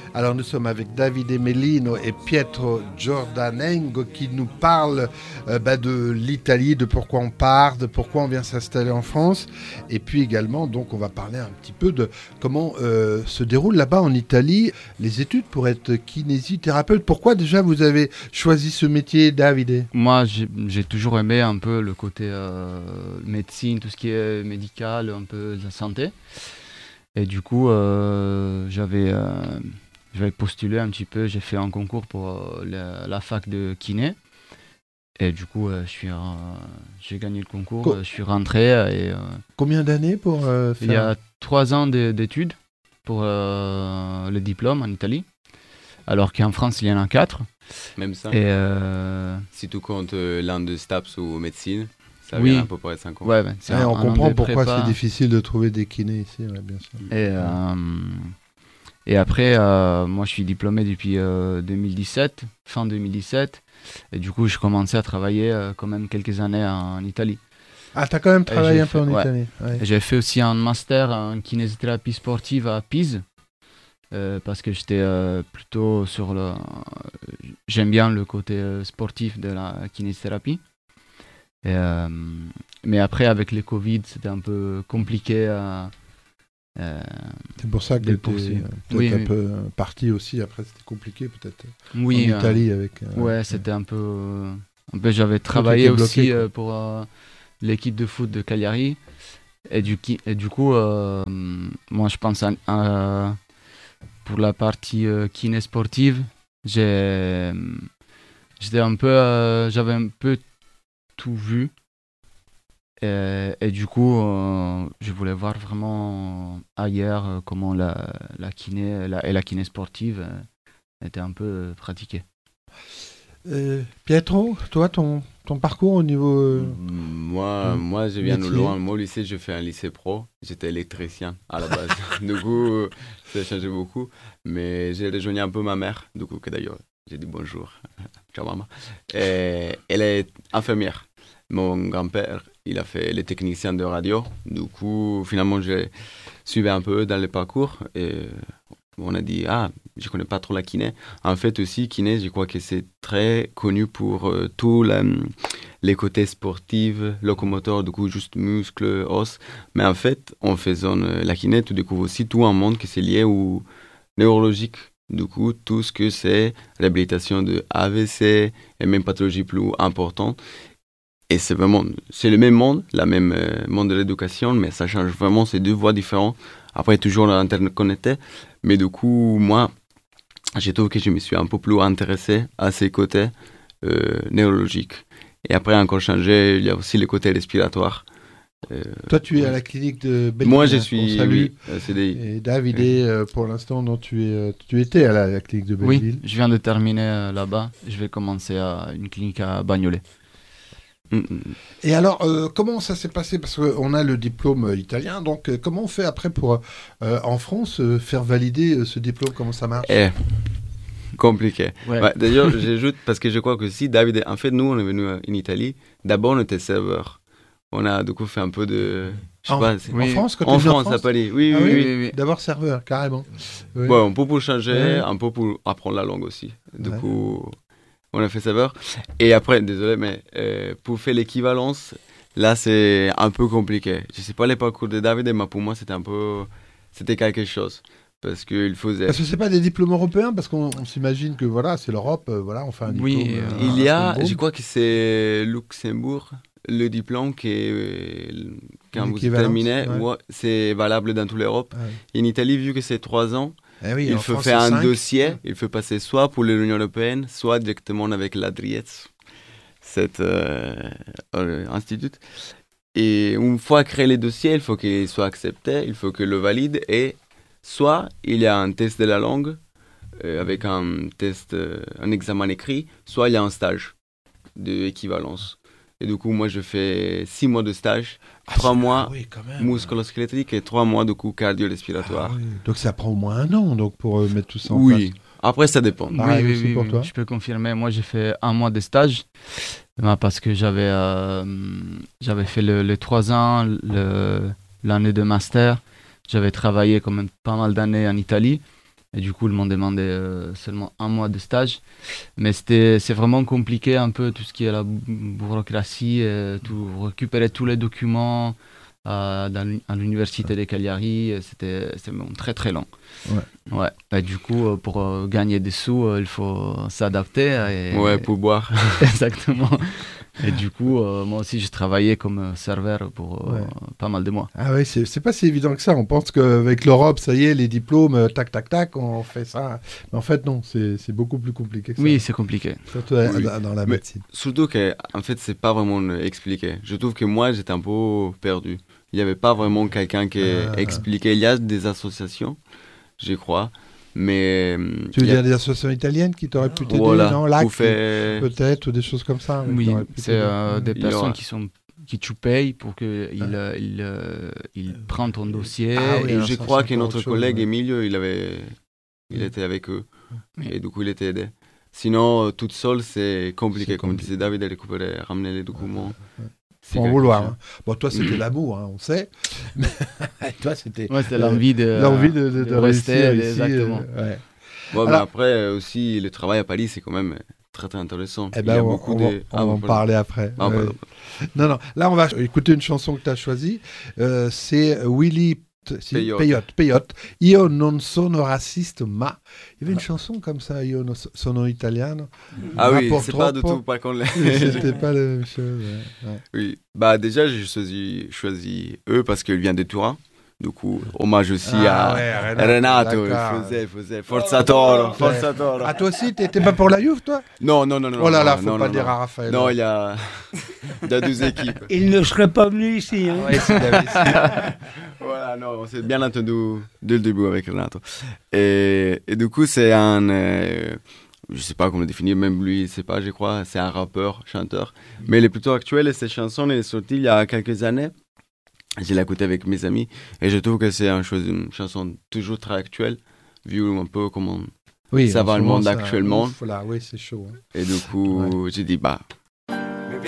Alors nous sommes avec Davide Melino et Pietro Giordanengo qui nous parlent de l'Italie, de pourquoi on part, de pourquoi on vient s'installer en France. Et puis également, donc, on va parler un petit peu de comment se déroulent là-bas en Italie les études pour être kinésithérapeute. Pourquoi déjà vous avez choisi ce métier, Davide? Moi, j'ai toujours aimé un peu le côté médecine, tout ce qui est médical, un peu la santé. Et du coup, j'avais postulé un petit peu, j'ai fait un concours pour la fac de kiné. Et du coup, j'ai gagné le concours, je suis rentré. Combien d'années pour faire? Il y a 3 ans d'études pour le diplôme en Italie, alors qu'en France, il y en a 4. Même 5. Et si tu comptes l'un de STAPS ou médecine, ça vient à peu près 5 ans. Ouais, on comprend pourquoi c'est difficile de trouver des kinés ici, bien sûr. Et après, moi je suis diplômé depuis 2017, fin 2017. Et du coup, je commençais à travailler quand même quelques années en Italie. Ah, t'as quand même travaillé un peu en Italie. Ouais. J'ai fait aussi un master en kinésithérapie sportive à Pise. Parce que j'étais plutôt sur le... J'aime bien le côté sportif de la kinésithérapie. Mais après, avec le Covid, c'était un peu compliqué à... c'est pour ça que t'es un peu parti aussi. Après, c'était compliqué peut-être en Italie. C'était un peu... j'avais travaillé aussi pour l'équipe de foot de Cagliari. Et du coup, moi, je pense pour la partie kiné sportive, j'avais un peu tout vu. Et du coup, je voulais voir vraiment ailleurs comment la kiné et la kiné sportive étaient un peu pratiquées. Pietro, toi, ton parcours au niveau... Moi, je viens de loin. Moi, au lycée, je fais un lycée pro. J'étais électricien à la base. Du coup, ça a changé beaucoup. Mais j'ai rejoint un peu ma mère. Du coup, que d'ailleurs, j'ai dit bonjour. Ciao, maman. Et elle est infirmière. Mon grand-père, il a fait les techniciens de radio. Du coup, finalement, j'ai suivi un peu dans le parcours. Et on a dit, je connais pas trop la kiné. En fait, aussi, kiné, je crois que c'est très connu pour tous les côtés sportifs, locomoteurs, du coup, juste muscles, os. Mais en fait, en faisant la kiné, tu découvres aussi tout un monde qui est lié au neurologique. Du coup, tout ce que c'est réhabilitation de AVC et même pathologies plus importantes. Et c'est le même monde, la même monde de l'éducation, mais ça change vraiment, c'est deux voies différentes. Après, toujours l'internet connecté. Mais du coup, moi, je trouve que je me suis un peu plus intéressé à ces côtés neurologiques. Et après, encore changé, il y a aussi les côtés respiratoires. Toi, tu es à la clinique de Belleville. Moi, je suis à CDI. Et David, pour l'instant, tu étais à la clinique de Belleville. Oui, je viens de terminer là-bas. Je vais commencer à une clinique à Bagnolet. Et alors, comment ça s'est passé? Parce qu'on a le diplôme italien, donc comment on fait après pour, en France, faire valider ce diplôme? Comment ça marche? Compliqué. Ouais. Ouais, d'ailleurs, j'ajoute, parce que je crois que si David... En fait, nous, on est venu en Italie. D'abord, on était serveur. On a du coup fait un peu de... En France, quand en France, à Paris. Oui. D'abord serveur, carrément. Oui. Bon, un peu pour changer, un peu pour apprendre la langue aussi. Du coup... On a fait serveur. Et après, désolé, mais pour faire l'équivalence, là, c'est un peu compliqué. Je ne sais pas les parcours de David, mais pour moi, c'était quelque chose. Parce qu'il faisait... Parce que ce n'est pas des diplômes européens, parce qu'on s'imagine que c'est l'Europe, on fait un diplôme. Oui, il y a, je crois que c'est Luxembourg, le diplôme quand vous terminez, c'est valable dans toute l'Europe. En Italie, vu que c'est 3 ans, il faut faire un dossier, il faut passer soit pour l'Union européenne, soit directement avec l'Adriez, cet institut. Et une fois créé les dossiers, il faut qu'il soit accepté, il faut que le valide, et soit il y a un test de la langue, avec un examen écrit, soit il y a un stage d'équivalence. Et du coup, moi, je fais 6 mois de stage, 3 mois musculo-squelettique et 3 mois de coup cardio-respiratoire. Donc ça prend au moins 1 an pour mettre tout ça en place. Oui, après ça dépend. Oui, pour toi. Je peux confirmer. Moi, j'ai fait 1 mois de stage parce que j'avais fait les 3 ans, l'année de master. J'avais travaillé quand même pas mal d'années en Italie. Et du coup, ils m'ont demandé seulement 1 mois de stage. Mais c'est vraiment compliqué un peu tout ce qui est la bureaucratie, récupérer tous les documents à l'université de Cagliari. C'était vraiment très très long. Ouais. Et du coup, pour gagner des sous, il faut s'adapter. Pour boire. Exactement. Et du coup, moi aussi, j'ai travaillé comme serveur pour pas mal de mois. Ah oui, c'est pas si évident que ça. On pense qu'avec l'Europe, ça y est, les diplômes, tac, tac, tac, on fait ça. Mais en fait, non, c'est beaucoup plus compliqué que ça. Oui, c'est compliqué. Surtout dans la médecine. Surtout qu'en fait, c'est pas vraiment expliqué. Je trouve que moi, j'étais un peu perdu. Il n'y avait pas vraiment quelqu'un qui expliquait. Il y a des associations, je crois. Mais tu veux dire des associations italiennes qui t'auraient pu t'aider, non? LAC, peut-être, ou des choses comme ça. Oui, c'est des personnes qui tu payes pour qu'ils prennent ton dossier. Et je crois que notre collègue Emilio, il était avec eux. Et du coup, il était aidé. Sinon, toute seule, c'est compliqué. Comme disait David, ramener les documents. Faut en vouloir. Hein. Bon, toi, c'était l'amour, on sait. Toi, c'était l'envie de rester ici. Exactement. Bon, alors, mais après, aussi, le travail à Paris, c'est quand même très, très intéressant. Eh ben, on va en parler après. Non. Là, on va écouter une chanson que tu as choisie. C'est Willy Peyote. Io non sono razzista, ma. Il y avait une chanson comme ça, Io non sono italiano. Ah oui, c'est pas du tout, par contre. C'était pas la même chose. Oui, bah déjà, j'ai choisi eux parce qu'ils viennent de Turin. Du coup, hommage aussi à Renato. Il faisait Forza Toro. Ah, toi aussi, t'étais pas pour la Juve, toi? Non. Oh là là, faut pas dire à Raphaël. Non, il y a 2 équipes. Il ne serait pas venu ici. Hein. Voilà, non, on s'est bien entendu dès le début avec Renato. Et du coup, c'est un... je sais pas comment le définir, même lui, c'est pas, je crois, c'est un rappeur, chanteur. Mais il est plutôt actuel et cette chanson est sortie il y a quelques années. Je l'ai écouté avec mes amis et je trouve que c'est une chanson toujours très actuelle, vu un peu comment ça va le monde actuellement. Oui, c'est chaud. Hein. Et du coup, j'ai dit,